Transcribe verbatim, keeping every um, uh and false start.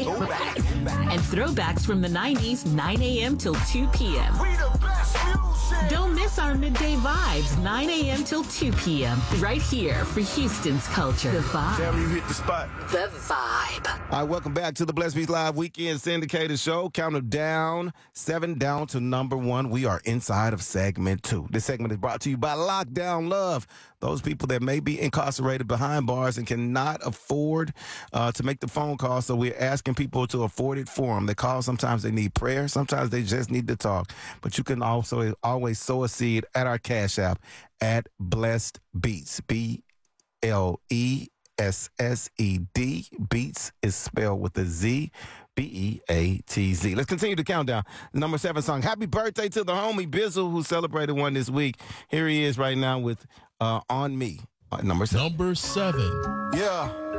Throwback. And throwbacks from the nineties, nine a.m. till two p.m. We the best music. Don't miss our midday vibes, nine a.m. till two p.m. Right here for Houston's culture. The vibe. Damn, you hit the spot. The vibe. All right, welcome back to the Blessed Beats Live Weekend Syndicated Show. Count them down, seven down to number one. We are inside of segment two. This segment is brought to you by Lockdown Love. Those people that may be incarcerated behind bars and cannot afford uh, to make the phone call, so we're asking people to afford it for them. They call, sometimes they need prayer, sometimes they just need to talk. But you can also always sow a seed at our Cash App at Blessed Beats, B L E S S E D. Beats is spelled with a Z, B E A T Z. Let's continue the countdown. Number seven song. Happy birthday to the homie Bizzle, who celebrated one this week. Here he is right now with uh, On Me, uh, number seven. Number seven. Yeah.